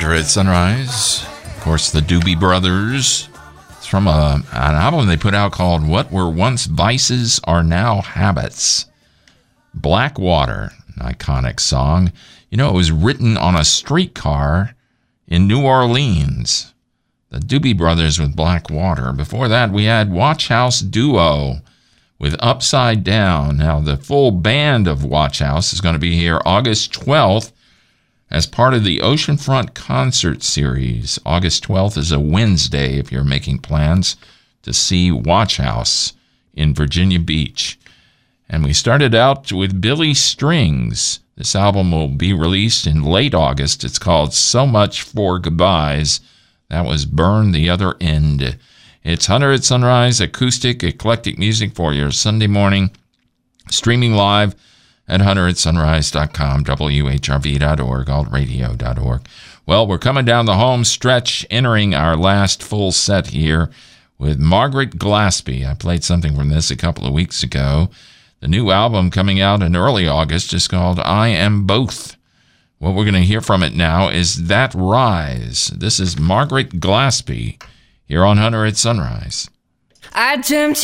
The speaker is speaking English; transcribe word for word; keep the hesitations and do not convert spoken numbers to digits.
Hunter at Sunrise. Of course, the Doobie Brothers. It's from a, an album they put out called What Were Once Vices Are Now Habits. Blackwater, an iconic song. You know, it was written on a streetcar in New Orleans. The Doobie Brothers with Blackwater. Before that, we had Watch House Duo with Upside Down. Now, the full band of Watch House is going to be here August twelfth as part of the Oceanfront Concert Series. August twelfth is a Wednesday if you're making plans to see Watch House in Virginia Beach. And we started out with Billy Strings. This album will be released in late August. It's called So Much for Goodbyes. That was Burn the Other End. It's Hunter at Sunrise, acoustic, eclectic music for your Sunday morning. Streaming live at hunter at sunrise dot com, W H R V dot org, alt radio dot org. Well, we're coming down the home stretch, entering our last full set here with Margaret Glaspie. I played something from this a couple of weeks ago. The new album coming out in early August is called I Am Both. What we're going to hear from it now is That Rise. This is Margaret Glaspie here on Hunter at Sunrise. I jumped